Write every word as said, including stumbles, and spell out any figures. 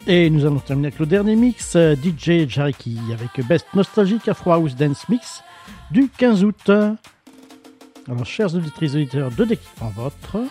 Et nous allons terminer avec le dernier mix, euh, D J Jariki, avec Best Nostalgic Afro House Dance Mix du quinze août. Alors, chers auditrices et auditeurs de Déclic en Votre,